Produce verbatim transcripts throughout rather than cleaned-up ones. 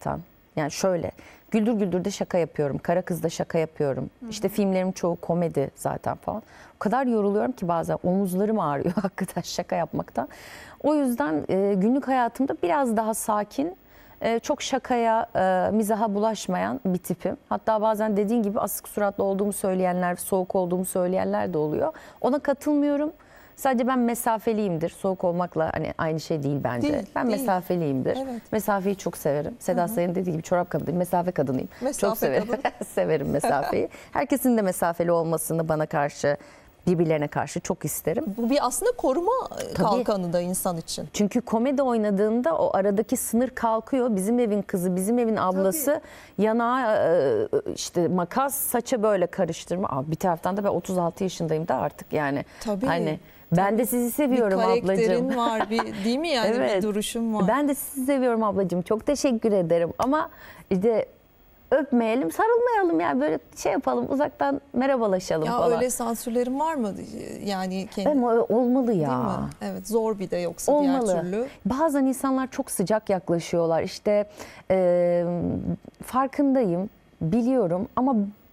zaten. Yani şöyle, Güldür Güldür'de şaka yapıyorum, Kara Kız'da şaka yapıyorum. Hı. İşte filmlerim çoğu komedi zaten falan. O kadar yoruluyorum ki bazen omuzlarım ağrıyor hakikaten şaka yapmaktan. O yüzden e, günlük hayatımda biraz daha sakin, e, çok şakaya, e, mizaha bulaşmayan bir tipim. Hatta bazen dediğin gibi asık suratlı olduğumu söyleyenler, soğuk olduğumu söyleyenler de oluyor. Ona katılmıyorum. Sadece ben mesafeliyimdir. Soğuk olmakla hani aynı şey değil bence. Değil, ben değil. mesafeliyimdir. Evet. Mesafeyi çok severim. Seda Sayan'ın dediği gibi çorap kadınıyım. Mesafe kadınıyım. Mesafe çok severim. Severim mesafeyi. Herkesin de mesafeli olmasını bana karşı, birbirlerine karşı çok isterim. Bu bir aslında koruma Tabii. kalkanı da insan için. Çünkü komedi oynadığında o aradaki sınır kalkıyor. Bizim evin kızı, bizim evin ablası Tabii. yanağa işte makas, saça böyle karıştırma. Abi bir taraftan da ben otuz altı yaşındayım da artık yani. Tabii. Hani ben de sizi seviyorum ablacığım. Bir karakterin var, bir, değil mi yani evet. bir duruşun var. Ben de sizi seviyorum ablacığım. Çok teşekkür ederim. Ama işte öpmeyelim, sarılmayalım ya böyle şey yapalım, uzaktan merhabalaşalım ya falan. Öyle sansürlerin var mı? Yani kendi... Ama olmalı ya. Değil mi? Evet, zor bir de yoksa olmalı. diğer türlü. Bazen insanlar çok sıcak yaklaşıyorlar. İşte e, farkındayım, biliyorum ama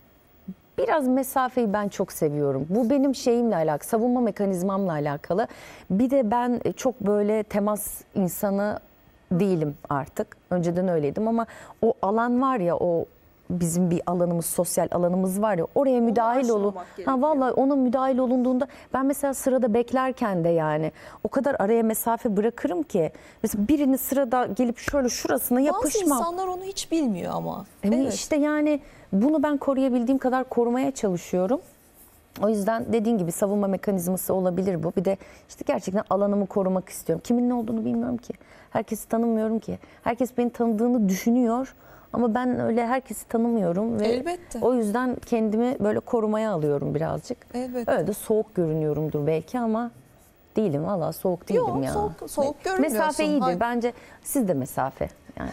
biraz mesafeyi ben çok seviyorum. Bu benim şeyimle alakalı, savunma mekanizmamla alakalı. Bir de ben çok böyle temas insanı değilim artık. Önceden öyleydim ama o alan var ya, o bizim bir alanımız, sosyal alanımız var ya, oraya onu müdahil olun. Ha vallahi ona müdahil olunduğunda ben mesela sırada beklerken de yani o kadar araya mesafe bırakırım ki mesela birini sırada gelip şöyle şurasına yapışmam. Bazı insanlar onu hiç bilmiyor ama. Evet. Evet. İşte yani bunu ben koruyabildiğim kadar korumaya çalışıyorum. O yüzden dediğin gibi savunma mekanizması olabilir bu. Bir de işte gerçekten alanımı korumak istiyorum. Kimin ne olduğunu bilmiyorum ki. Herkesi tanımıyorum ki. Herkes beni tanıdığını düşünüyor. Ama ben öyle herkesi tanımıyorum. Ve Elbette. o yüzden kendimi böyle korumaya alıyorum birazcık. Elbette. Öyle de soğuk görünüyorumdur belki ama değilim. Valla soğuk değilim Yok, ya. soğuk, soğuk görünmüyorsun. Mesafe iyidir. Hayır. Bence siz de mesafe yani.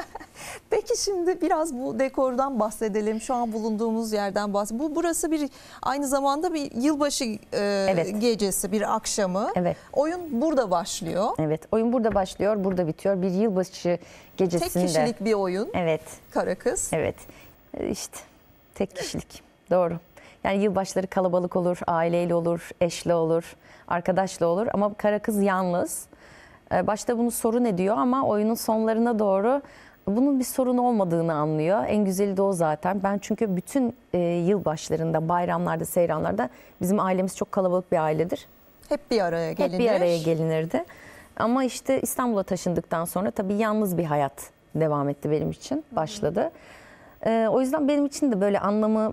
Peki şimdi biraz bu dekordan bahsedelim. Şu an bulunduğumuz yerden bahsedelim. Bu burası bir aynı zamanda bir yılbaşı e, Evet. gecesi, bir akşamı. Evet. Oyun burada başlıyor. Evet. Oyun burada başlıyor, burada bitiyor. Bir yılbaşı gecesinde. Tek kişilik bir oyun. Evet. Kara Kız. Evet. İşte tek kişilik. Doğru. Yani yılbaşları kalabalık olur, aileyle olur, eşle olur, arkadaşla olur ama Kara Kız yalnız. Başta bunu sorun ediyor ama oyunun sonlarına doğru bunun bir sorun olmadığını anlıyor. En güzeli de o zaten. Ben çünkü bütün e, yılbaşlarında, bayramlarda, seyranlarda bizim ailemiz çok kalabalık bir ailedir. Hep bir araya gelinir. Hep bir araya gelinirdi. Ama işte İstanbul'a taşındıktan sonra tabii yalnız bir hayat devam etti benim için, başladı. E, o yüzden benim için de böyle anlamı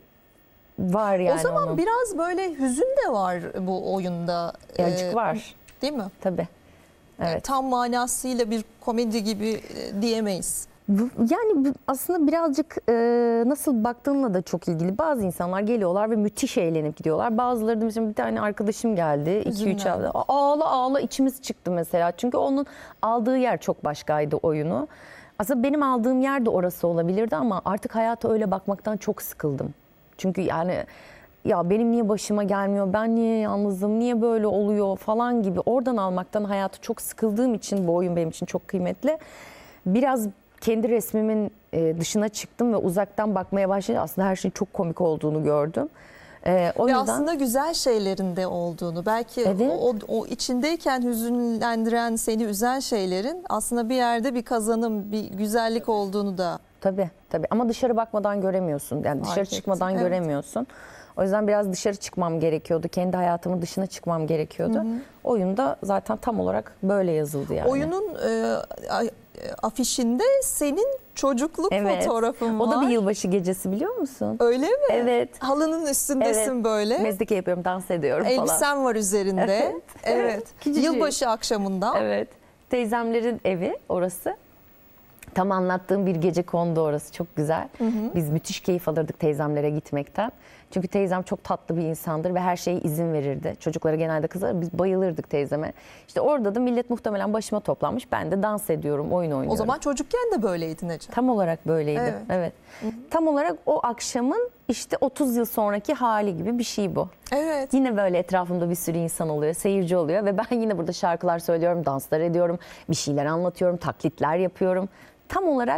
var yani. O zaman onun. biraz böyle hüzün de var bu oyunda. Azıcık ee, var. Değil mi? Tabii. Evet. Yani tam manasıyla bir komedi gibi diyemeyiz. Yani aslında birazcık e, nasıl baktığınla da çok ilgili. Bazı insanlar geliyorlar ve müthiş eğlenip gidiyorlar. Bazıları da mesela bir tane arkadaşım geldi. iki üç ağla, ağla ağla içimiz çıktı mesela. Çünkü onun aldığı yer çok başkaydı oyunu. Aslında benim aldığım yer de orası olabilirdi ama artık hayata öyle bakmaktan çok sıkıldım. Çünkü yani ya benim niye başıma gelmiyor, ben niye yalnızım, niye böyle oluyor falan gibi oradan almaktan hayatı çok sıkıldığım için bu oyun benim için çok kıymetli. Biraz kendi resmimin dışına çıktım ve uzaktan bakmaya başlayınca aslında her şeyin çok komik olduğunu gördüm. Ee, o ve yüzden... aslında güzel şeylerin de olduğunu, belki evet. o, o içindeyken hüzünlendiren, seni üzen şeylerin aslında bir yerde bir kazanım, bir güzellik olduğunu da. Tabii tabii ama dışarı bakmadan göremiyorsun. Yani dışarı Fark çıkmadan ettim. göremiyorsun. Evet. O yüzden biraz dışarı çıkmam gerekiyordu. Kendi hayatımın dışına çıkmam gerekiyordu. Hı hı. Oyunda zaten tam olarak böyle yazıldı yani. Oyunun e, afişinde senin çocukluk evet. fotoğrafın var. O da bir yılbaşı gecesi biliyor musun? Öyle mi? Evet. Halının üstündesin evet. böyle. Mezdeke yapıyorum, dans ediyorum Elbisen falan. Elbisen var üzerinde. evet. evet. evet. Yılbaşı akşamında. Evet. Teyzemlerin evi orası. Tam anlattığım bir gece kondu orası. Çok güzel. Hı hı. Biz müthiş keyif alırdık teyzemlere gitmekten. Çünkü teyzem çok tatlı bir insandır ve her şeye izin verirdi. Çocuklara genelde kızar. Biz bayılırdık teyzeme. İşte orada da millet muhtemelen başıma toplanmış. Ben de dans ediyorum, oyun oynuyorum. O zaman çocukken de böyleydin Ece. Tam olarak böyleydi. Evet. evet. Hı hı. Tam olarak o akşamın işte otuz yıl sonraki hali gibi bir şey bu. Evet. Yine böyle etrafımda bir sürü insan oluyor, seyirci oluyor ve ben yine burada şarkılar söylüyorum, danslar ediyorum, bir şeyler anlatıyorum, taklitler yapıyorum. Tam olarak